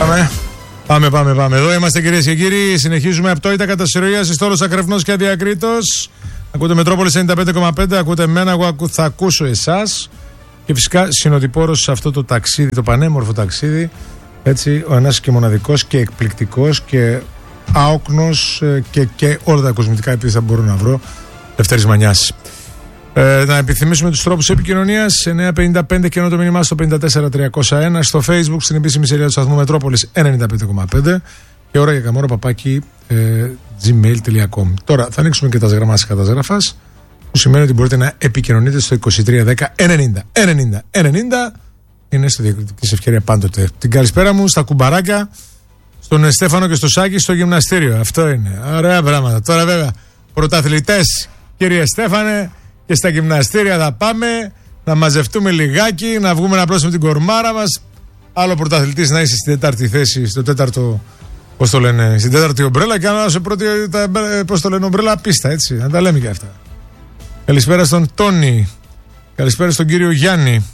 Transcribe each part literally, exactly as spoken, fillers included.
Πάμε. Πάμε, πάμε, πάμε. Εδώ είμαστε, κυρίες και κύριοι. Συνεχίζουμε απτόητα κατά συρροίαση στο όλος ακρεφνός και αδιακρίτως. Ακούτε Μετρόπολης ενενήντα πέντε κόμμα πέντε. Ακούτε εμένα, εγώ θα ακούσω εσάς. Και φυσικά συνοδοιπόρος σε αυτό το ταξίδι, το πανέμορφο ταξίδι. Έτσι, ο ένας και μοναδικός και εκπληκτικός και άοκνος και, και όλα τα κοσμητικά επειδή θα μπορώ να βρω. Δευτέρης Μανιάς. Ε, να επιθυμίσουμε τους τρόπους επικοινωνίας. εννιά πενήντα πέντε και ενώ το μήνυμά στο πέντε τέσσερα τριακόσια ένα. Στο Facebook, στην επίσημη σελίδα του σταθμού Μετρόπολης ενενήντα πέντε κόμμα πέντε. Και ώρα για καμόρα παπάκι ε, gmail τελεία com. Τώρα θα ανοίξουμε και τα γραμμάτια καταγραφάς, που σημαίνει ότι μπορείτε να επικοινωνείτε στο είκοσι τρία δέκα ενενήντα ενενήντα ενενήντα. Είναι στη διακριτική ευκαιρία πάντοτε. Την καλησπέρα μου στα κουμπαράκια, στον Στέφανο και στο Σάκη στο γυμναστήριο. Αυτό είναι. Ωραία πράγματα. Τώρα βέβαια πρωταθλητές, κύριε Στέφανε, και στα γυμναστήρια θα πάμε να μαζευτούμε λιγάκι, να βγούμε να απλώσουμε την κορμάρα μας. Άλλο πρωταθλητής να είσαι στην τέταρτη θέση, στο τέταρτο, πώς το λένε, στην τέταρτη ομπρέλα και άλλο σε πρώτη, πώς το λένε, ομπρέλα πίστα, έτσι. Να τα λέμε και αυτά. Καλησπέρα στον Τόνι. Καλησπέρα στον κύριο Γιάννη.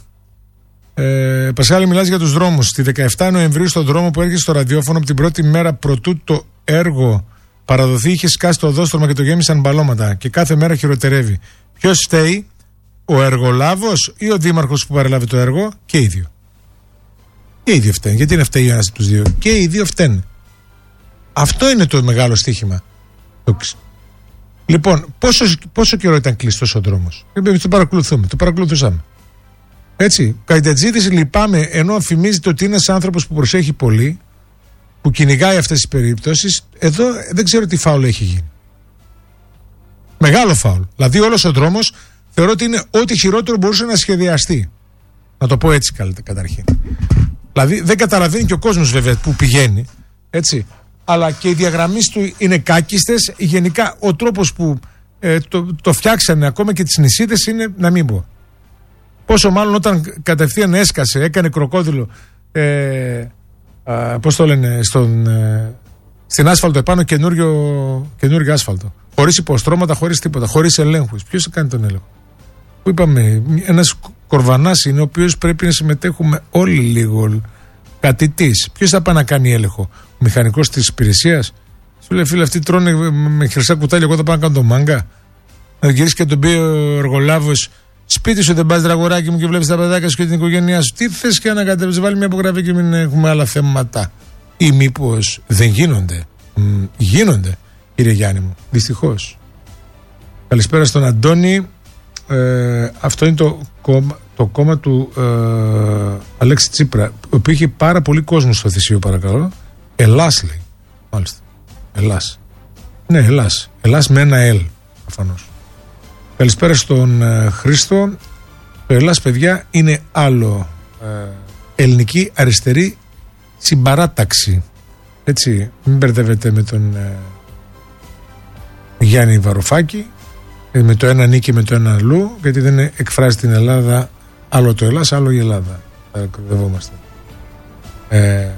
Ε, Πασχάλη, μιλάς για τους δρόμους. Στη δεκαεφτά Νοεμβρίου, στον δρόμο που έρχεται στο ραδιόφωνο, από την πρώτη μέρα προτού το έργο παραδοθεί, είχε σκάσει το οδόστρωμα και το γέμισαν μπαλώματα. Και κάθε μέρα χειροτερεύει. Ποιος φταίει, ο εργολάβος ή ο δήμαρχος που παρέλαβε το έργο? Και οι δύο. Και οι δύο φταίνουν. Γιατί είναι φταίει ο ένας από τους δύο? Και οι δύο φταίνουν. Αυτό είναι το μεγάλο στοίχημα. Το... Λοιπόν, πόσο, πόσο καιρό ήταν κλειστός ο δρόμος? Εμείς το παρακολουθούμε, το παρακολουθούσαμε. Έτσι. Καϊτατζίδης, λυπάμαι, ενώ φημίζεται ότι είναι ένας άνθρωπος που προσέχει πολύ, που κυνηγάει αυτές τις περιπτώσεις, εδώ δεν ξέρω τι φάουλ έχει γίνει. Μεγάλο φάουλ. Δηλαδή, όλος ο δρόμος θεωρώ ότι είναι ό,τι χειρότερο μπορούσε να σχεδιαστεί. Να το πω έτσι καταρχήν. Δηλαδή, δεν καταλαβαίνει και ο κόσμος βέβαια που πηγαίνει. Έτσι. Αλλά και οι διαγραμμές του είναι κάκιστες. Γενικά, ο τρόπος που ε, το, το φτιάξανε ακόμα και τις νησίδες είναι να μην πω. Πόσο μάλλον όταν κατευθείαν έσκασε, έκανε κροκόδιλο. Ε, α, πώς το λένε, στον, ε, στην άσφαλτο επάνω καινούριο, καινούριο άσφαλτο. Χωρίς υποστρώματα, χωρίς τίποτα, χωρίς ελέγχους. Ποιος θα κάνει τον έλεγχο? Που είπαμε, ένας κορβανάς είναι ο οποίος πρέπει να συμμετέχουμε όλοι λίγο. Κατητής. Ποιος θα πάει να κάνει έλεγχο? Ο μηχανικός της υπηρεσίας? Σου λέει, φίλε, αυτοί τρώνε με χρυσά κουτάλια. Εγώ θα πάω να κάνω τον μάγκα. Να γυρίσει και τον πει ο εργολάβος, σπίτι σου δεν πας, δραγοράκι μου, και βλέπεις τα παιδάκια σου και την οικογένειά σου? Τι θες και να κατέβεις? Βάλει μια υπογραφή και μην έχουμε άλλα θέματα. Ή μήπως δεν γίνονται? Μ, γίνονται, κύριε Γιάννη μου. Δυστυχώς. Καλησπέρα στον Αντώνη. Ε, αυτό είναι το κόμμα, το κόμμα του ε, Αλέξη Τσίπρα, ο οποίος είχε πάρα πολύ κόσμο στο θυσίο, παρακαλώ. Ελλάς λέει. Μάλιστα. Ελλάς. Ναι, Ελλάς. Ελλάς με ένα L, προφανώς. Καλησπέρα στον ε, Χρήστο. Το Ελλάς, παιδιά, είναι άλλο. Ε, ελληνική αριστερή συμπαράταξη. Έτσι, μην μπερδεύετε με τον ε, Γιάννη Βαρουφάκη, με το ένα νίκη με το ένα αλλού, γιατί δεν εκφράζει την Ελλάδα, άλλο το Ελλάς, άλλο η Ελλάδα. Ακριβευόμαστε. Ε,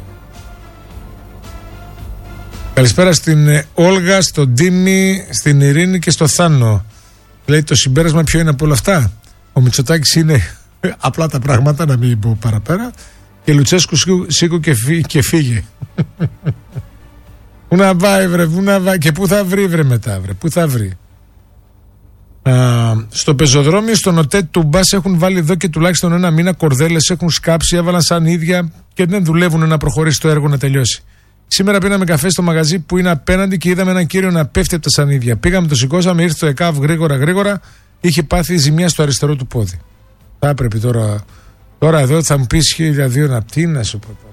καλησπέρα στην ε, Όλγα, στον Τίμη, στην Ειρήνη και στο Θάνο. Λέει, το συμπέρασμα ποιο είναι από όλα αυτά? Ο Μητσοτάκης είναι απλά τα πράγματα, να μην πω παραπέρα, και Λουτσέσκου σήκω και, φύ, και φύγε. Πού να πάει βρε, πού να πάει, και πού θα βρει βρε μετά βρε, πού θα βρει? Α, στο πεζοδρόμιο, στον ΟΤΕ του Μπάς έχουν βάλει εδώ και τουλάχιστον ένα μήνα κορδέλες, έχουν σκάψει, έβαλαν σαν ίδια και δεν δουλεύουν να προχωρήσει το έργο, να τελειώσει. Σήμερα πίναμε καφέ στο μαγαζί που είναι απέναντι και είδαμε έναν κύριο να πέφτει από τα σανίδια. Πήγαμε, το σηκώσαμε, ήρθε το ΕΚΑΒ γρήγορα γρήγορα, είχε πάθει ζημιά στο αριστερό του πόδι. Θα έπρεπε τώρα, τώρα εδώ θα μου πεις χίλια δύο να τι να σου πω τώρα.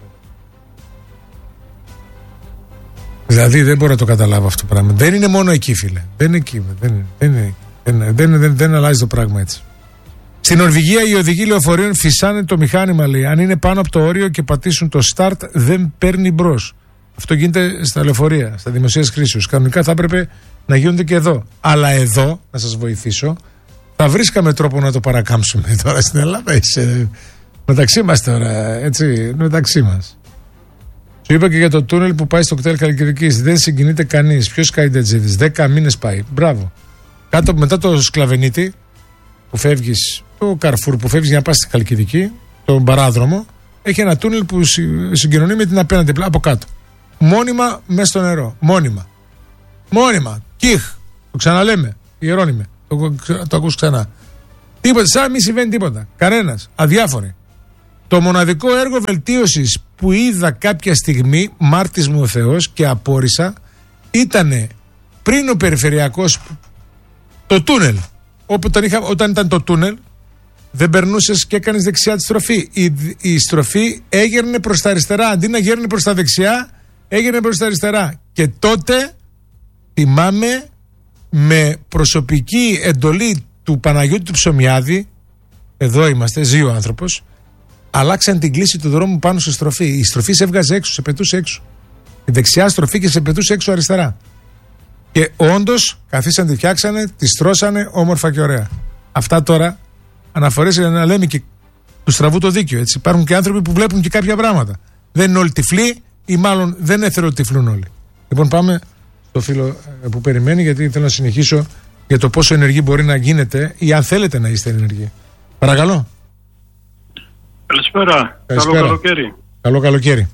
Δηλαδή δεν μπορώ να το καταλάβω αυτό το πράγμα. Δεν είναι μόνο εκεί, φίλε. Δεν είναι εκεί. Δεν είναι, δεν είναι. Δεν, δεν, δεν, δεν αλλάζει το πράγμα έτσι. Στην Νορβηγία οι οδηγοί λεωφορείων φυσάνε το μηχάνημα, λέει. Αν είναι πάνω από το όριο και πατήσουν το start, δεν παίρνει μπρος. Αυτό γίνεται στα λεωφορεία, στα δημοσίας χρήσεως. Κανονικά θα έπρεπε να γίνονται και εδώ. Αλλά εδώ, να σας βοηθήσω, θα βρίσκαμε τρόπο να το παρακάμψουμε τώρα στην Ελλάδα. Είσαι μεταξύ μας τώρα, έτσι, μεταξύ μας. Σου είπα και για το τούνελ που πάει στο κτέλ Χαλκιδικής. Δεν συγκινείται κανείς. Ποιος Καϊτατζίδης? Δέκα μήνες πάει. Μπράβο. Κάτω μετά το Σκλαβενίτη που φεύγεις, το Καρφούρ που φεύγεις για να πας στη Χαλκιδική, τον παράδρομο, έχει ένα τούνελ που συγκοινωνεί με την απέναντι πλευρά από κάτω. Μόνιμα μέσα στο νερό. Μόνιμα. Μόνιμα. Κιχ. Το ξαναλέμε. Ιερώνυμε. Το, το ακούς ξανά. Τίποτα. Σαν μη συμβαίνει τίποτα. Κανένας. Αδιάφοροι. Το μοναδικό έργο βελτίωσης που είδα κάποια στιγμή, μάρτης μου ο Θεός, και απόρρισα, ήτανε πριν ο περιφερειακός, το τούνελ. Όταν, είχα, όταν ήταν το τούνελ, δεν περνούσες και έκανες δεξιά τη στροφή. Η, η στροφή έγερνε προς τα αριστερά. Αντί να γέρνει προς τα δεξιά, έγερνε προς τα αριστερά. Και τότε, θυμάμαι, με προσωπική εντολή του Παναγιώτη του Ψωμιάδη, εδώ είμαστε, ζει ο άνθρωπος, αλλάξαν την κλίση του δρόμου πάνω στη στροφή. Η στροφή σε έβγαζε έξω, σε πετούσε έξω. Η δεξιά στροφή και σε πετούσε έξω αριστερά. Και όντως καθίσαν, τη φτιάξανε, τη στρώσανε όμορφα και ωραία. Αυτά τώρα αναφορές για να λέμε και του στραβού το δίκιο. Έτσι. Υπάρχουν και άνθρωποι που βλέπουν και κάποια πράγματα. Δεν είναι όλοι τυφλοί, ή μάλλον δεν έθελε ότι τυφλούν όλοι. Λοιπόν, πάμε στο φίλο που περιμένει, γιατί θέλω να συνεχίσω για το πόσο ενεργή μπορεί να γίνετε ή αν θέλετε να είστε ενεργοί. Παρακαλώ. Καλησπέρα. Καλησπέρα. Καλό καλοκαίρι. Καλό καλοκαίρι.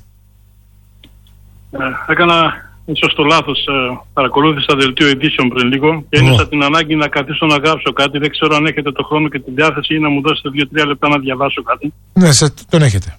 Ε, έκανα ίσως το λάθος. Ε, παρακολούθησα δελτίο ειδήσεων πριν λίγο και ένιωσα oh. την ανάγκη να καθίσω να γράψω κάτι. Δεν ξέρω αν έχετε το χρόνο και τη διάθεση ή να μου δώσετε δύο τρία λεπτά να διαβάσω κάτι. Ναι, σε, τον έχετε.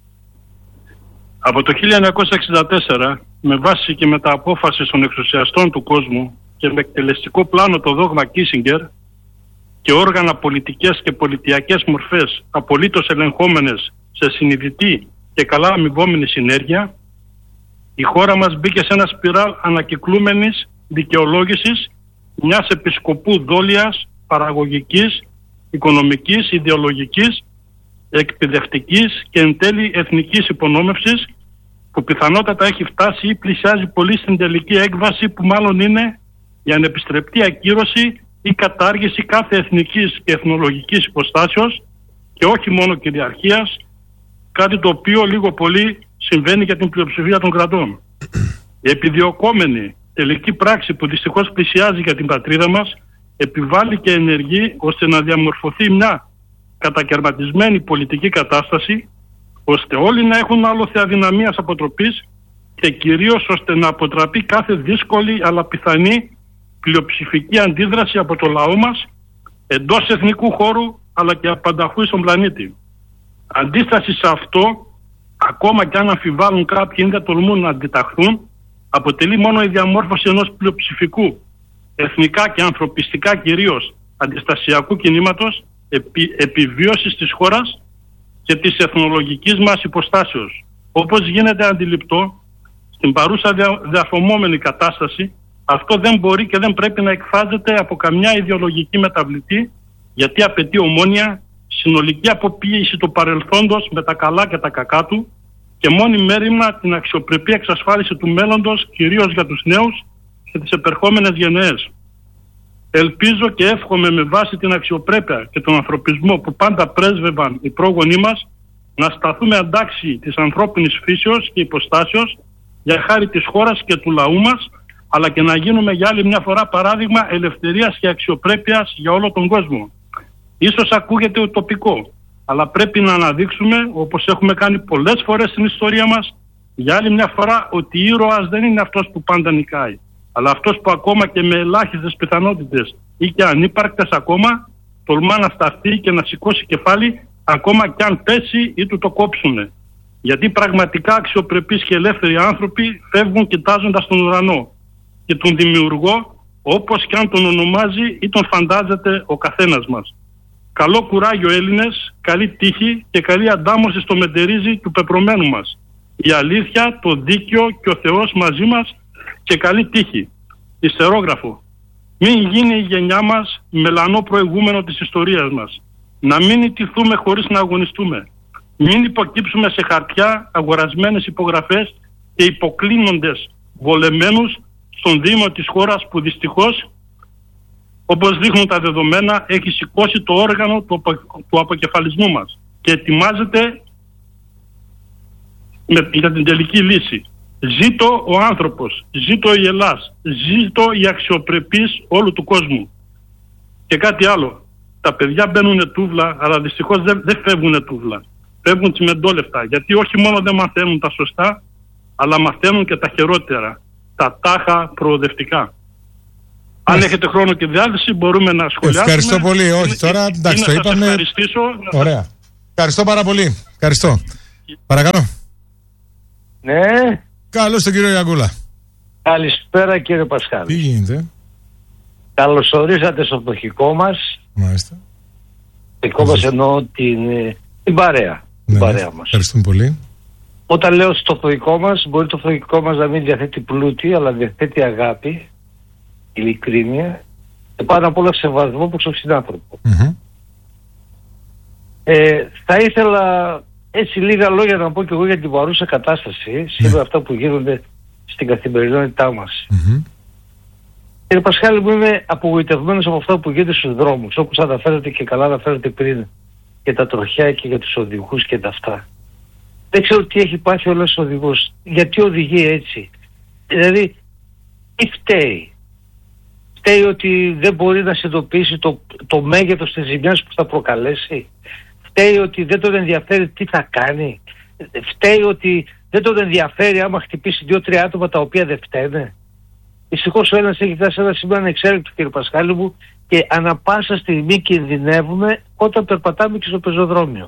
Από το χίλια εννιακόσια εξήντα τέσσερα, με βάση και μετά απόφαση των εξουσιαστών του κόσμου και με εκτελεστικό πλάνο το δόγμα Κίσιγκερ και όργανα πολιτικές και πολιτιακές μορφές απολύτως ελεγχόμενες σε συνειδητή και καλά αμοιβόμενη συνέργεια, η χώρα μας μπήκε σε ένα σπιράλ ανακυκλούμενης δικαιολόγησης μιας επισκοπού δόλειας, παραγωγικής, οικονομικής, ιδεολογικής, εκπαιδευτικής και εν τέλει εθνικής υπονόμευσης, που πιθανότατα έχει φτάσει ή πλησιάζει πολύ στην τελική έκβαση, που μάλλον είναι η ανεπιστρεπτή ακύρωση ή κατάργηση κάθε εθνικής και εθνολογικής υποστάσεως και όχι μόνο κυριαρχίας, κάτι το οποίο λίγο πολύ συμβαίνει για την πλειοψηφία των κρατών. Η επιδιωκόμενη τελική πράξη που δυστυχώς πλησιάζει για την πατρίδα μας επιβάλλει και ενεργεί ώστε να διαμορφωθεί μια κατακαιρματισμένη πολιτική κατάσταση, ώστε όλοι να έχουν άλοθη αδυναμίας αποτροπής και κυρίως ώστε να αποτραπεί κάθε δύσκολη αλλά πιθανή πλειοψηφική αντίδραση από το λαό μας εντός εθνικού χώρου αλλά και απανταχού στον πλανήτη. Αντίσταση σε αυτό, ακόμα και αν αμφιβάλλουν κάποιοι ή δεν τολμούν να αντιταχθούν, αποτελεί μόνο η διαμόρφωση ενός πλειοψηφικού, εθνικά και ανθρωπιστικά κυρίως αντιστασιακού κινήματος επί, επιβίωσης της χώρας και της εθνολογικής μας υποστάσεως. Όπως γίνεται αντιληπτό, στην παρούσα δια, διαφομόμενη κατάσταση, αυτό δεν μπορεί και δεν πρέπει να εκφράζεται από καμιά ιδεολογική μεταβλητή, γιατί απαιτεί ομόνοια, συνολική αποποίηση του παρελθόντος με τα καλά και τα κακά του και μόνη μέριμνα την αξιοπρεπή εξασφάλιση του μέλλοντος, κυρίως για τους νέους και τις επερχόμενες γενναίες. Ελπίζω και εύχομαι με βάση την αξιοπρέπεια και τον ανθρωπισμό που πάντα πρέσβευαν οι πρόγονοί μας να σταθούμε αντάξει της ανθρώπινης φύσεως και υποστάσεως για χάρη της χώρας και του λαού μας, αλλά και να γίνουμε για άλλη μια φορά παράδειγμα ελευθερίας και αξιοπρέπειας για όλο τον κόσμο. Ίσως ακούγεται ουτοπικό, αλλά πρέπει να αναδείξουμε, όπως έχουμε κάνει πολλές φορές στην ιστορία μας, για άλλη μια φορά ότι ήρωας δεν είναι αυτός που πάντα νικάει, αλλά αυτός που ακόμα και με ελάχιστες πιθανότητες ή και ανύπαρκτες ακόμα, τολμά να σταθεί και να σηκώσει κεφάλι, ακόμα και αν πέσει ή του το κόψουνε. Γιατί πραγματικά αξιοπρεπείς και ελεύθεροι άνθρωποι φεύγουν κοιτάζοντας τον ουρανό και τον δημιουργό, όπως και αν τον ονομάζει ή τον φαντάζεται ο καθένας μας. Καλό κουράγιο Έλληνες, καλή τύχη και καλή αντάμωση στο μετερίζει του πεπρωμένου μας. Η αλήθεια, το δίκαιο και ο Θεός μαζί μας και καλή τύχη. Ιστερόγραφο. Μην γίνει η γενιά μας μελανό προηγούμενο της ιστορίας μας. Να μην ιτηθούμε χωρίς να αγωνιστούμε. Μην υποκύψουμε σε χαρτιά αγορασμένες υπογραφές και υποκλίνοντες βολεμένους στον Δήμο της χώρας που δυστυχώς, όπως δείχνουν τα δεδομένα, έχει σηκώσει το όργανο του, του αποκεφαλισμού μας και ετοιμάζεται με, για την τελική λύση. Ζήτω ο άνθρωπος, ζήτω η Ελλάς, ζήτω η αξιοπρεπής όλου του κόσμου. Και κάτι άλλο. Τα παιδιά μπαίνουν τούβλα, αλλά δυστυχώς δεν, δεν φεύγουν τούβλα. φεύγουν τσιμεντόλεφτα. Γιατί όχι μόνο δεν μαθαίνουν τα σωστά, αλλά μαθαίνουν και τα χειρότερα. Τα τάχα προοδευτικά. Αν έχετε χρόνο και διάθεση, μπορούμε να σχολιάσουμε. Ευχαριστώ πολύ. Όχι, τώρα εντάξει, το είπαμε. Ευχαριστήσω. Ωραία. Ευχαριστώ πάρα πολύ. Ευχαριστώ. Παρακαλώ. Ναι. Καλώς τον κύριο Γιαγκούλα. Καλησπέρα κύριε Πασχάλη. Τι γίνεται? Καλώς ορίσατε στο φτωχικό μας. Μάλιστα. Φτωχικό μας εννοώ την, την παρέα. Ναι, την παρέα μας. Ευχαριστούμε πολύ. Όταν λέω στο φτωχικό μας, μπορεί το φτωχικό μας να μην διαθέτει πλούτη, αλλά διαθέτει αγάπη, ειλικρίνεια και πάνω απ' όλα σεβασμό προς τον συνάνθρωπο. Mm-hmm. Ε, θα ήθελα έτσι λίγα λόγια να πω και εγώ για την παρούσα κατάσταση, σήμερα αυτά που γίνονται στην καθημερινότητά μας. Mm-hmm. Κύριε Πασχάλη, μου είμαι απογοητευμένος από αυτά που γίνεται στους δρόμους, όπως αναφέρατε και καλά αναφέρατε πριν, για τα τροχιά και για τους οδηγούς και τα αυτά. Δεν ξέρω τι έχει πάθει όλος ο οδηγός, γιατί οδηγεί έτσι. Δηλαδή, τι φταίει. Φταίει ότι δεν μπορεί να συνειδητοποιήσει το, το μέγεθος της ζημιάς που θα προκαλέσει. Φταίει ότι δεν τον ενδιαφέρει τι θα κάνει. Φταίει ότι δεν τον ενδιαφέρει άμα χτυπήσει δύο-τρία άτομα τα οποία δεν φταίνε. Δυστυχώς ο ένας έχει φτάσει σε ένα σημείο ανεξέλεγκτο, κύριε Πασχάλη μου, και ανα πάσα στιγμή κινδυνεύουμε όταν περπατάμε και στο πεζοδρόμιο.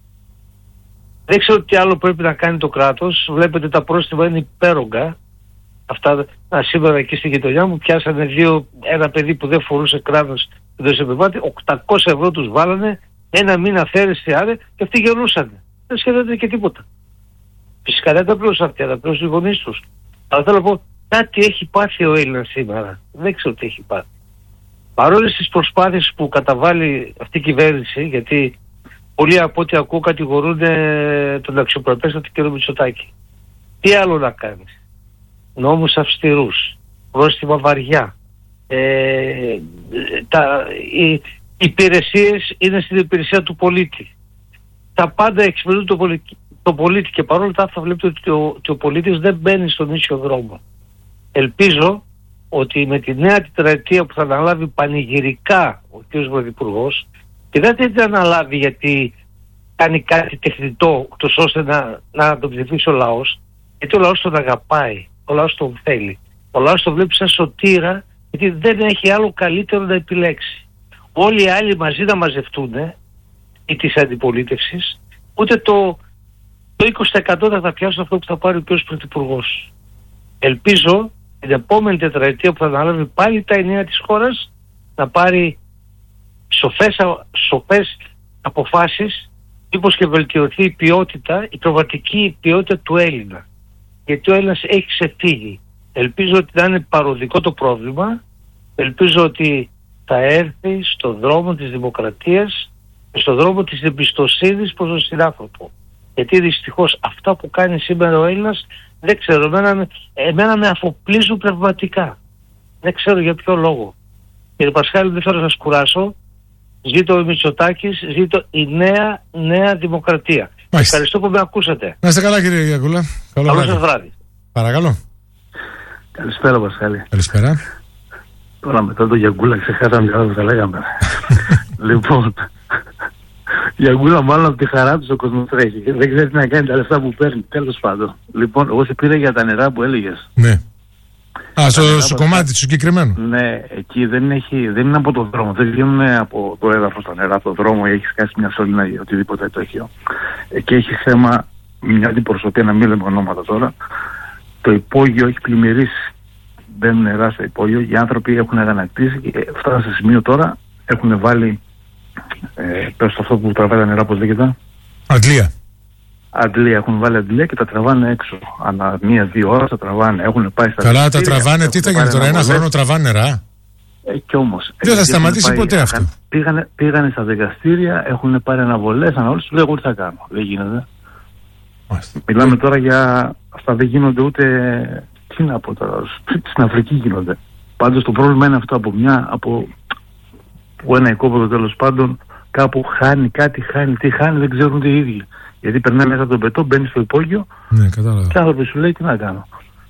Δεν ξέρω τι άλλο πρέπει να κάνει το κράτος. Βλέπετε τα πρόστιμα είναι υπέρογκα. Αυτά α, σήμερα εκεί στη γειτονιά μου πιάσανε δύο, ένα παιδί που δεν φορούσε κράνος και δεν σε επιβάτη, οκτακόσια ευρώ τους βάλανε, ένα μήνα αφαίρεση άρε και αυτοί γελούσανε. Δεν σχεδόν και τίποτα. Φυσικά δεν τα πλούσαν αυτοί, τα πλούσαν οι γονείς τους. Αλλά θέλω να πω, κάτι έχει πάθει ο Έλληνας σήμερα. Δεν ξέρω τι έχει πάθει. Παρόλες τις προσπάθειες που καταβάλει αυτή η κυβέρνηση, γιατί πολλοί από ό,τι ακούω κατηγορούν ε, τον αξιοπρεπέστατο κύριο Μητσοτάκη. Τι άλλο να κάνει. Νόμους αυστηρούς, πρόστιμα βαριά. Ε, τα, οι υπηρεσίες είναι στην υπηρεσία του πολίτη. Τα πάντα εξυπηρετούν το, πολι, το πολίτη και παρόλα αυτά βλέπετε ότι ο, ότι ο πολίτης δεν μπαίνει στον ίσιο δρόμο. Ελπίζω ότι με τη νέα τετραετία που θα αναλάβει πανηγυρικά ο κ. Πρωθυπουργός, και δεν θα την αναλάβει γιατί κάνει κάτι τεχνητό ούτως ώστε να, να τον ψηφίσει ο λαός, γιατί ο λαός τον αγαπάει, ο λαός τον θέλει, ο λαός τον βλέπει σαν σωτήρα, γιατί δεν έχει άλλο καλύτερο να επιλέξει. Όλοι οι άλλοι μαζί να μαζευτούν ή της αντιπολίτευσης, ούτε το, το είκοσι τοις εκατό θα τα πιάσουν αυτό που θα πάρει ο κ. Πρωθυπουργός. Ελπίζω την επόμενη τετραετία που θα αναλάβει πάλι τα ενία της χώρας να πάρει σοφές, σοφές αποφάσεις, μήπως και βελτιωθεί η ποιότητα, η προβατική ποιότητα του Έλληνα. Γιατί ο Έλληνας έχει ξεφύγει. Ελπίζω ότι θα είναι παροδικό το πρόβλημα, ελπίζω ότι θα έρθει στον δρόμο της δημοκρατίας και στον δρόμο της εμπιστοσύνης προς τον συνάνθρωπο. Γιατί δυστυχώς αυτά που κάνει σήμερα ο Έλληνας, δεν ξέρω, εμένα, εμένα με αφοπλίζουν πνευματικά. Δεν ξέρω για ποιο λόγο. Κύριε Πασχάλη, δεν θέλω να σας κουράσω. Ζήτω ο Μητσοτάκης, ζήτω η νέα, νέα δημοκρατία. Μάλιστα. Ευχαριστώ που με ακούσατε. Να είστε καλά κύριε Γιακούλα. Καλό σας βράδυ. Παρακαλώ. Καλησπέρα Πασχάλη. Καλησπέρα. Τώρα μετά το Γιακούλα ξεχάσαμε καλά που τα λέγαμε. Λοιπόν, Γιακούλα μάλλον από τη χαρά του ο κόσμος τρέχει. Δεν ξέρει τι να κάνει τα λεφτά που παίρνει. Τέλος πάντων. Λοιπόν, εγώ σε πήρα για τα νερά που έλεγες. Ναι. Α, στο, στο κομμάτι του συγκεκριμένου. Ναι, εκεί δεν, έχει, δεν είναι από το δρόμο. Δεν βγαίνουν από το έδαφος τα νερά, από το δρόμο ή έχει σκάσει μια σωλήνα ή οτιδήποτε τέτοιο. Εκεί έχει θέμα μια αντιπροσωπεία, να μην λέμε ονόματα τώρα. Το υπόγειο έχει πλημμυρίσει. Μπαίνουν νερά στο υπόγειο. Οι άνθρωποι έχουν αγανακτήσει και φτάσαν σε σημείο τώρα. Έχουν βάλει. Ε, πες αυτό που τραβάει τα νερά, πώς λέγεται. Αντλία. Αντλία, έχουν βάλει αντλία και τα τραβάνε έξω. Ανά μία-δύο ώρες τα τραβάνε. Έχουν πάει στα. Καλά, τα τραβάνε, τι θα γίνει τώρα, ένα χρόνο τραβάνε νερά. Ε, κι όμως. Δεν θα σταματήσει πάει, ποτέ αυτό. Πήγανε, πήγανε στα δικαστήρια, έχουν πάρει αναβολές, αναβολές, του λέω εγώ τι θα κάνω. Δεν γίνεται. Μάλιστα. Μιλάμε τώρα για. Αυτά δεν γίνονται ούτε. Τι να πω τώρα, στην Αφρική γίνονται. Πάντως το πρόβλημα είναι αυτό από μια. Από, από ένα οικόπεδο τέλος πάντων, κάπου χάνει κάτι, χάνει, τι χάνει, δεν ξέρουν ούτε οι ίδιοι. Γιατί περνάει μέσα από τον πετό, μπαίνει στο υπόγειο. Ναι, κατάλαβα. Και άνθρωποι σου λέει τι να κάνω.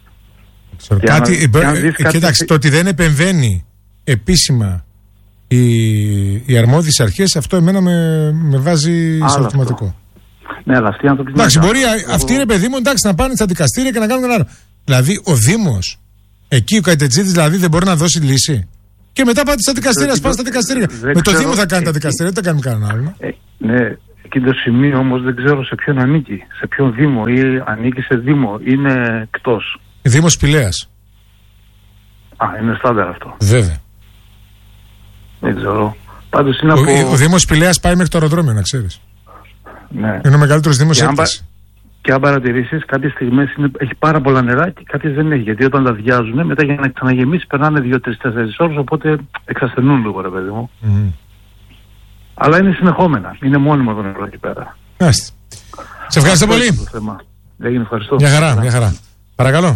Κάτι, να, ε, ε, κοίταξε, το ότι δεν επεμβαίνει επίσημα οι, οι αρμόδιες αρχές, αυτό εμένα με, με βάζει σε ερωτηματικό. Ναι, αλλά αυτοί οι άνθρωποι. Εντάξει, μπορεί αυτοί είναι παιδί μου, εντάξει, να πάνε στα δικαστήρια και να κάνουν ένα άλλο. Δηλαδή, ο Δήμος, εκεί ο Καϊτετζίδης, δηλαδή δεν μπορεί να δώσει λύση. Και μετά πάτε στα δικαστήρια, πάνε στα δικαστήρια. Με το Δήμο θα κάνει τα δικαστήρια, δεν θα κάνουμε κανένα άλλο. Ε, ναι, εκείνο το σημείο όμως δεν ξέρω σε ποιον ανήκει. Σε ποιον Δήμο ή ανήκει σε Δήμο. Είναι εκτός. Δήμος Πηλαίας. Α, είναι στάνταρ αυτό. Βέβαια. Δεν ξέρω. Πάντως είναι ο, από... ο Δήμος Πηλαίας πάει μέχρι το αεροδρόμιο, να ξέρεις. Ναι. Είναι ο μεγαλύτερος Δήμος έκταση. Και αν παρατηρήσεις, κάποιες στιγμές είναι, έχει πάρα πολλά νερά και κάποιες δεν έχει. Γιατί όταν τα αδειάζουν, μετά για να ξαναγεμίσει περνάνε δύο τρεις τέσσερις ώρες, οπότε εξασθενούν λίγο, ρε παιδί μου. Mm. Αλλά είναι συνεχόμενα. Είναι μόνιμο το νερό εκεί πέρα. Άστε. Σε ευχαριστώ πολύ. Έγινε, ευχαριστώ. Μια χαρά, μια χαρά. Παρακαλώ.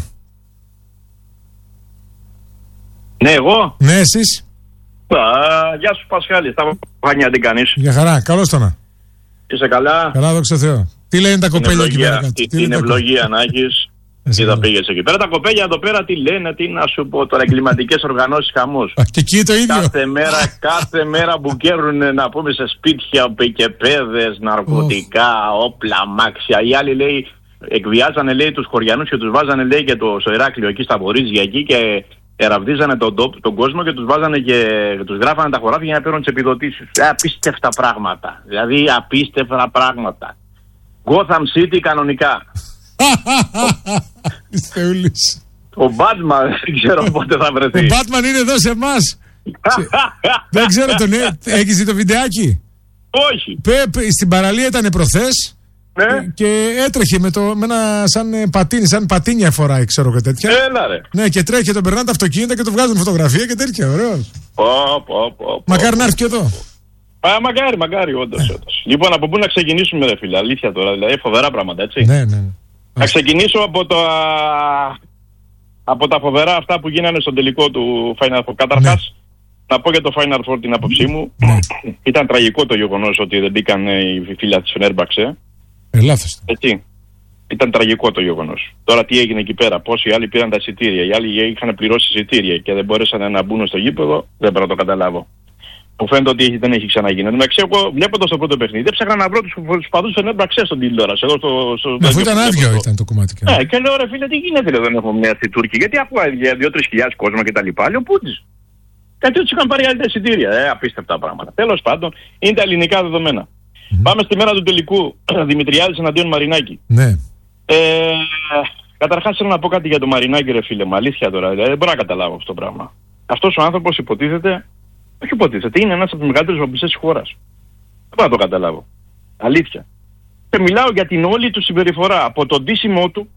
Ναι, εγώ. Ναι, εσείς. Α, γεια σου Πασχάλη, στα Βάνια τι κάνεις? Για χαρά, καλώς το να. Είσαι καλά? Καλά, δόξα τω Θεώ. Τι λένε τα κοπέλια εκεί πέρα κάτω? Τι είναι ευλογία να έχεις. Τι θα πήγες εκεί πέρα? Τα κοπέλια εδώ πέρα τι λένε, τι να σου πω τώρα, εγκληματικές οργανώσεις, χαμός. Και εκεί το ίδιο. Κάθε μέρα, κάθε μέρα μπουκέρουν να πούμε σε σπίτια, πικεπέδες, ναρκωτικά, όπλα, αμάξια. Οι άλλοι λέει, εκβιάζανε λέει τους χωριανούς και τους βάζανε λέει και το, στο Ηράκλειο εκεί στα Βορίζια εκεί και εραβδίζανε τον, τον κόσμο και τους βάζανε και τους γράφανε τα χωράφια για να παίρνουν τις επιδοτήσεις. Απίστευτα πράγματα. Δηλαδή απίστευτα πράγματα. Gotham City κανονικά. Ο Batman δεν ξέρω πότε θα βρεθεί. Ο Batman είναι εδώ σε εμάς. Δεν ξέρω τον. Έχεις δει το βιντεάκι? Όχι. Στην παραλία ήταν προχθές. Ναι. Και έτρεχε με, το, με ένα σαν πατίνι, σαν πατίνια φοράει, ξέρω και τέτοια. Έλα ρε. Ναι, και τρέχει και τον περνάνε τα αυτοκίνητα και το βγάζουν φωτογραφία και τέτοια. Ωραίος. Πω, πω, πω, μακάρι να έρθει και εδώ. Α, μακάρι, μακάρι, όντως, όντως. Λοιπόν, από πού να ξεκινήσουμε, ρε φίλε, αλήθεια τώρα, δηλαδή φοβερά πράγματα, έτσι. Ναι, ναι. Να ξεκινήσω από, το, από τα φοβερά αυτά που γίνανε στον τελικό του Final Four. Καταρχάς, ναι. Να πω για το Final Four την άποψή μου. Ναι. Ήταν τραγικό το γεγονός ότι δεν μπήκαν οι φίλοι της Φενέρμπαξε. Ε, λάθος. Έτσι. Ήταν τραγικό το γεγονός. Τώρα τι έγινε εκεί πέρα, πόσοι άλλοι πήραν τα εισιτήρια, οι άλλοι είχαν πληρώσει εισιτήρια και δεν μπορέσαν να μπουν στο γήπεδο, δεν μπορώ να το καταλάβω. Μου φαίνεται ότι δεν έχει ξαναγίνει. Εντάξει, εγώ βλέποντας το πρώτο παιχνίδι, ψάχνα να βρω τους παδούς Φενέρμπαξε στον τηλεόραση. Εδώ στο, στο, αφού ήταν άδειο το... ήταν το κομμάτι. Ναι, ε, και λέω ρε φίλε, τι γίνεται, λέω, δεν έχουμε μια στη Τούρκη, γιατί ακούω για δύο τρεις χιλιάδες κόσμο και τα λοιπά. Λέω πούτζι. Γιατί τους είχαν πάρει άλλα εισιτήρια. Ε, απίστευτα πράγματα. Τέλος πάντων, είναι τα ελληνικά δεδομένα. Mm-hmm. Πάμε στη μέρα του τελικού. Δημητριάδης εναντίον Μαρινάκη. Ναι. Ε, Καταρχάς θέλω να πω κάτι για το Μαρινάκη, ρε φίλε μου. Αλήθεια τώρα. Δηλαδή, δεν μπορώ να καταλάβω αυτό το πράγμα. Αυτός ο άνθρωπος υποτίθεται. Όχι υποτίθεται, είναι ένας από τους μεγαλύτερους βαπιστές της χώρας. Δεν μπορώ να το καταλάβω. Αλήθεια. Και μιλάω για την όλη του συμπεριφορά. Από το ντύσιμό του.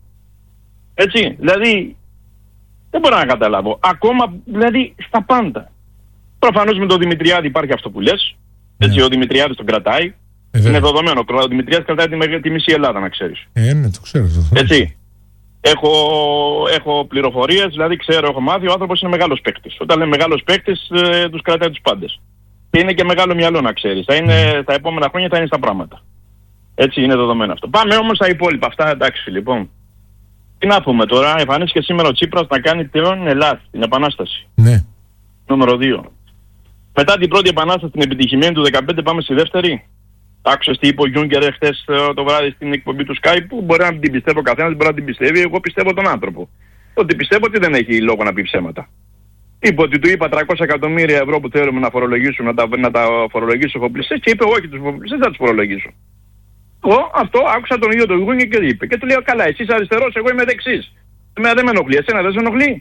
Έτσι. Δηλαδή. Δεν μπορώ να καταλάβω. Ακόμα δηλαδή στα πάντα. Προφανώς με τον Δημητριάδη υπάρχει αυτό που λες. Έτσι, yeah. Ο Δημητριάδης τον κρατάει. Ε, είναι δεδομένο. Ο Δημητριάδης κρατάει τη, τη μισή Ελλάδα, να ξέρεις. Ε, ναι, το ξέρω. Το έτσι. Έχω, έχω πληροφορίες, δηλαδή ξέρω, έχω μάθει. Ο άνθρωπος είναι μεγάλος παίκτης. Όταν λέμε μεγάλος παίκτης, ε, τους κρατάει τους πάντες. Και είναι και μεγάλο μυαλό, να ξέρεις. Θα είναι, τα επόμενα χρόνια θα είναι στα πράγματα. Έτσι, είναι δεδομένο αυτό. Πάμε όμως στα υπόλοιπα. Αυτά εντάξει, λοιπόν. Τι να πούμε τώρα, εμφανίστηκε σήμερα ο Τσίπρας να κάνει την Ελλάδα, την Επανάσταση. Ναι. Νούμερο δύο. Μετά την πρώτη επανάσταση, την επιτυχημένη του δεκαπέντε, πάμε στη δεύτερη. Άκουσες τι είπε ο Γιούγκερ χτες το βράδυ στην εκπομπή του Skype, που μπορεί να την πιστεύω ο καθένας, μπορεί να την πιστεύει. Εγώ πιστεύω τον άνθρωπο. Ότι πιστεύω ότι δεν έχει λόγο να πει ψέματα. Είπε ότι του είπα τριακόσια εκατομμύρια ευρώ που θέλουμε να φορολογήσουμε, να τα, να τα φορολογήσω εφοπλιστές, και είπε όχι, τους εφοπλιστές θα τους φορολογήσω. Εγώ αυτό άκουσα τον ίδιο τον Γιούγκερ και είπε. Και του λέω καλά, εσύ αριστερός, εγώ είμαι δεξής. Εμένα δεν με ενοχλεί, εσένα δεν σε ενοχλεί.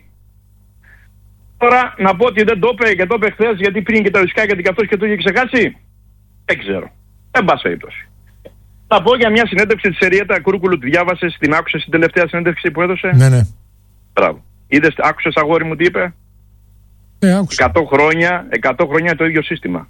Τώρα να πω ότι δεν το είπε και το είπε χθες, γιατί πριν και τα ρισκά γιατί και αυτός και το είχε ξεχάσει. Δεν ξέρω. Δεν πας περίπτωση. Να πω για μια συνέντευξη της Εριέτα Κούρκουλου, τη διάβασες, την άκουσες στην τελευταία συνέντευξη που έδωσε? Ναι, ναι. Μπράβο. Είδες, άκουσες αγόρι μου τι είπε? Ναι, άκουσα. εκατό χρόνια, εκατό χρόνια το ίδιο σύστημα.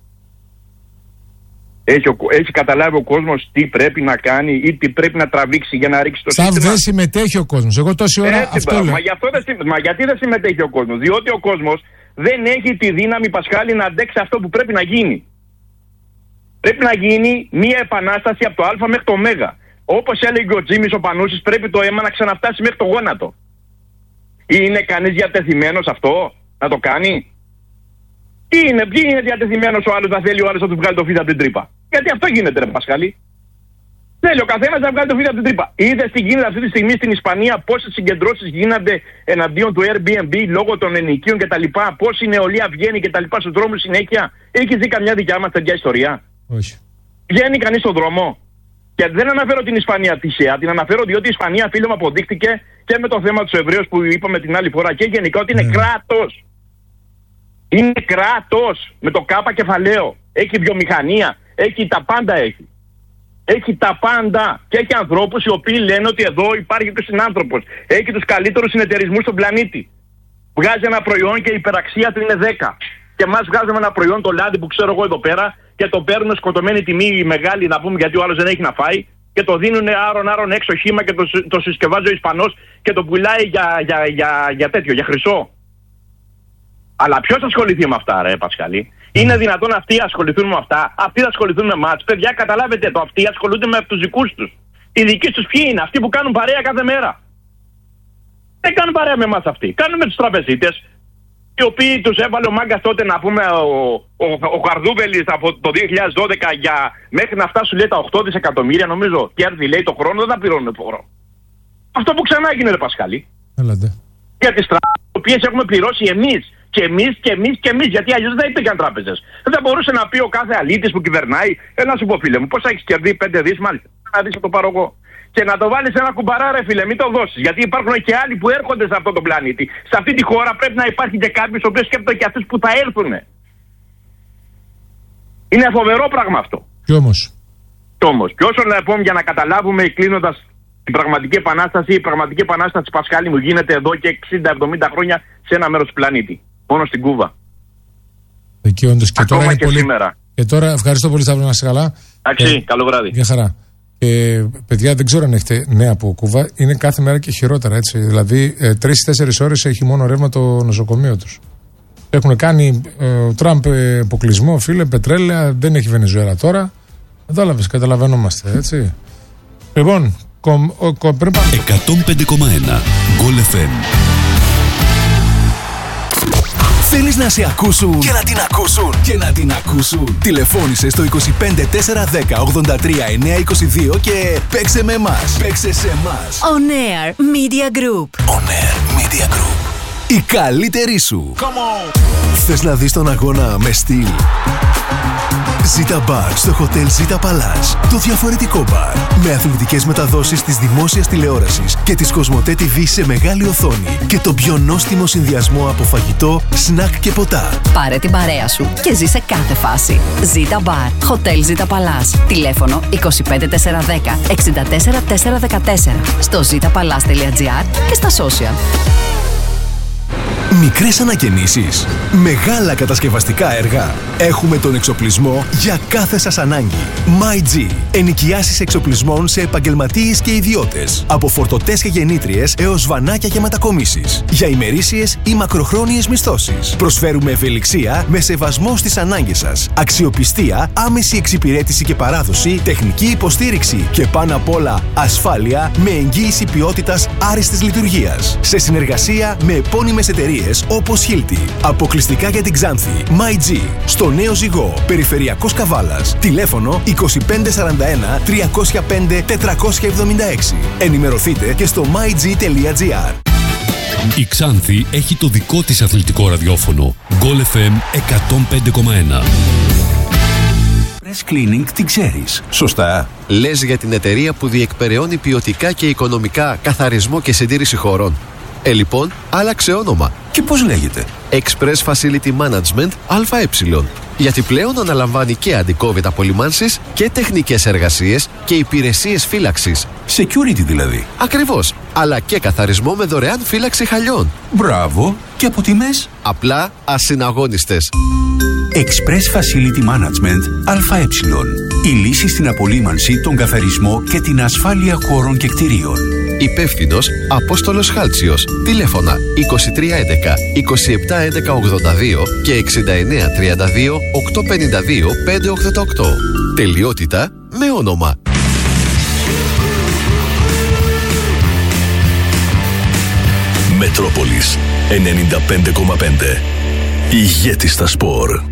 Έχει, ο, έχει καταλάβει ο κόσμος τι πρέπει να κάνει ή τι πρέπει να τραβήξει για να ρίξει το Σταύ, σύστημα. δεν συμμετέχει ο κόσμος. Εγώ τόση ώρα Έτσι, αυτό λέω. Μα, γι αυτό δεν, μα γιατί δεν συμμετέχει ο κόσμος? Διότι ο κόσμος δεν έχει τη δύναμη, Πασχάλη, να αντέξει αυτό που πρέπει να γίνει. Πρέπει να γίνει μια επανάσταση από το Α μέχρι το Ω. Όπως έλεγε ο Τζίμις ο Πανούσης, πρέπει το αίμα να ξαναφτάσει μέχρι το γόνατο. Είναι κανείς διατεθειμένος αυτό να το κάνει? Τι είναι, ποιοι είναι διατεθειμένος ο άλλος να θέλει ο άλλος να του βγάλει το φύλλο από την τρύπα? Γιατί αυτό γίνεται, ρε Πασχάλη. Θέλει ο καθένας να βγάλει το φίδι από την τρύπα. Είδες τι γίνεται αυτή τη στιγμή στην Ισπανία, πόσες συγκεντρώσεις γίνονται εναντίον του Airbnb λόγω των ενοικίων κτλ. Πόση νεολαία βγαίνει κτλ. Στους δρόμους συνέχεια. Έχεις δει καμιά δικιά μας τέτοια ιστορία? Όχι. Βγαίνει κανείς στον δρόμο. Και δεν αναφέρω την Ισπανία τυχαία, την αναφέρω διότι η Ισπανία, φίλε μου, αποδείχτηκε και με το θέμα του Εβραίου που είπαμε την άλλη φορά και γενικά ότι είναι mm. κράτος. Είναι κράτος με το κάπα κεφαλαίο. Έχει βιομηχανία, έχει τα πάντα έχει. Έχει τα πάντα και έχει ανθρώπους οι οποίοι λένε ότι εδώ υπάρχει και ο συνάνθρωπος. Έχει τους καλύτερους συνεταιρισμούς στον πλανήτη. Βγάζει ένα προϊόν και η υπεραξία του είναι δέκα. Και εμάς βγάζουμε ένα προϊόν, το λάδι που ξέρω εγώ εδώ πέρα, και το παίρνουν σκοτωμένη τιμή μεγάλη, να πούμε, γιατί ο άλλος δεν έχει να φάει, και το δίνουν άρον-άρον έξω χύμα και το, το συσκευάζει ο Ισπανός και το πουλάει για, για, για, για τέτοιο, για χρυσό. Αλλά ποιος ασχοληθεί με αυτά, ρε Πασχαλή? Είναι δυνατόν αυτοί ασχοληθούν με αυτά? Αυτοί θα ασχοληθούν με εμάς? Παιδιά, καταλάβετε το, αυτοί ασχολούνται με τους δικούς τους. Οι δικοί τους ποιοι είναι? Αυτοί που κάνουν παρέα κάθε μέρα. Δεν κάνουν παρέα με εμάς αυτοί. Κάνουν με τους τραπεζίτες, οι οποίοι τους έβαλε ο μάγκας τότε, να πούμε, ο, ο, ο Καρδούβελης από το δύο χιλιάδες δώδεκα για μέχρι να φτάσουν, λέει, τα οκτώ δισεκατομμύρια, νομίζω, κέρδη, λέει, το χρόνο, δεν τα πληρώνουν φόρο. Αυτό που ξανά έγινε, ρε Πασχαλή. Έλατε. Για τις τράπεζες, τις οποίες έχουμε πληρώσει εμείς. Και εμείς και εμείς και εμείς, γιατί αλλιώς δεν υπήρχαν τράπεζες. Δεν μπορούσε να πει ο κάθε αλήτης που κυβερνάει, ένα σου πω, φίλε μου, πώς έχεις κερδίσει πέντε δις, μάλιστα, να δεις το πάρω εγώ. Και να το βάλεις ένα κουμπαρά, ρε φίλε, μην το δώσεις. Γιατί υπάρχουν και άλλοι που έρχονται σε αυτό το πλανήτη. Σε αυτή τη χώρα πρέπει να υπάρχει και κάποιος ο οποίος σκέφτεται και αυτούς που θα έρθουν. Είναι φοβερό πράγμα αυτό. Κι όμως. Κι όμως. Και όσο να πούμε, για να καταλάβουμε, κλείνοντας την πραγματική επανάσταση, η πραγματική επανάσταση, Πασχάλη μου, γίνεται εδώ και εξήντα εβδομήντα χρόνια σε ένα μέρος του πλανήτη. Μόνο στην Κούβα. Εκεί όντως. Και ακόμα τώρα και πολύ... σήμερα. Και τώρα ευχαριστώ πολύ, Σταύρο, να είσαι καλά. Εντάξει, ε, καλό βράδυ. Γεια χαρά. Ε, παιδιά, δεν ξέρω αν έχετε νέα από Κούβα. Είναι κάθε μέρα και χειρότερα, έτσι. Δηλαδή, ε, τρεις τέσσερις ώρες έχει μόνο ρεύμα το νοσοκομείο τους. Έχουν κάνει ε, ο Τραμπ ε, αποκλεισμό, φίλε, πετρέλαια. Δεν έχει Βενεζουέλα τώρα. Κατάλαβες, καταλαβαίνόμαστε, έτσι. Λοιπόν, κομ, ο, κομ, πριν πάμε. εκατόν πέντε κόμμα ένα Γκολ εφ εμ. Θέλεις να σε ακούσουν και να την ακούσουν και να την ακούσουν? Τηλεφώνησε στο είκοσι πέντε τέσσερα δέκα ογδόντα τρία εννιακόσια είκοσι δύο και παίξε με εμάς. Παίξε σε εμάς. On Air Media Group. On Air Media Group. Η καλύτερη σου. Come on. Θες να δεις τον αγώνα με στυλ? Ζήτα Μπαρ στο Hotel Ζήτα Παλάς. Το διαφορετικό μπαρ. Με αθλητικές μεταδόσεις της δημόσιας τηλεόρασης και της Κοσμοτέ τι βι σε μεγάλη οθόνη. Και το πιο νόστιμο συνδυασμό από φαγητό, σνακ και ποτά. Πάρε την παρέα σου και ζήσε κάθε φάση. Ζήτα Μπαρ. Hotel Ζήτα Παλάς. Τηλέφωνο είκοσι πέντε τέσσερα δέκα εξήντα τέσσερα τέσσερα δεκατέσσερα. Στο ζήτα παλάς τελεία τζι άρ και στα social. Μικρές ανακαινήσεις, μεγάλα κατασκευαστικά έργα. Έχουμε τον εξοπλισμό για κάθε σας ανάγκη. MyG. Ενοικιάσεις εξοπλισμών σε επαγγελματίες και ιδιώτες. Από φορτωτές και γεννήτριες έως βανάκια και μετακομίσεις. Για ημερήσιες ή μακροχρόνιες μισθώσεις. Προσφέρουμε ευελιξία με σεβασμό στις ανάγκες σας. Αξιοπιστία, άμεση εξυπηρέτηση και παράδοση, τεχνική υποστήριξη και πάνω απ' όλα ασφάλεια με εγγύηση ποιότητας άριστης λειτουργίας. Σε συνεργασία με επώνυμες εταιρείες όπως Hilti. Αποκλειστικά για την Ξάνθη. MyG. Στο Νέο Ζυγό. Περιφερειακός Καβάλας. Τηλέφωνο είκοσι πέντε σαράντα ένα τριακόσια πέντε τετρακόσια εβδομήντα έξι. Ενημερωθείτε και στο my g τελεία τζι άρ. Η Ξάνθη έχει το δικό της αθλητικό ραδιόφωνο. Γκολ εφ εμ εκατόν πέντε κόμμα ένα. Press Cleaning την ξέρεις, σωστά? Λες για την εταιρεία που διεκπεραιώνει ποιοτικά και οικονομικά καθαρισμό και συντήρηση χωρών. Ε, λοιπόν, άλλαξε όνομα. Και πώς λέγεται? Express Facility Management ΑΕ. Γιατί πλέον αναλαμβάνει και αντικόβιτ απολυμάνσεις και τεχνικές εργασίες και υπηρεσίες φύλαξης. Security δηλαδή. Ακριβώς. Αλλά και καθαρισμό με δωρεάν φύλαξη χαλιών. Μπράβο. Και από τιμές? Απλά ασυναγώνιστες. Express Facility Management ΑΕ. Η λύση στην απολύμανση, τον καθαρισμό και την ασφάλεια χώρων και κτηρίων. Υπεύθυνος Απόστολος Χάλτσιος. Τηλέφωνα είκοσι τρία έντεκα είκοσι επτά έντεκα ογδόντα δύο και εξήντα εννέα τριάντα δύο οκτακόσια πενήντα δύο πεντακόσια ογδόντα οκτώ. Τελειότητα με όνομα. Μετρόπολης ενενήντα πέντε κόμμα πέντε. Ηγέτη στα σπορ.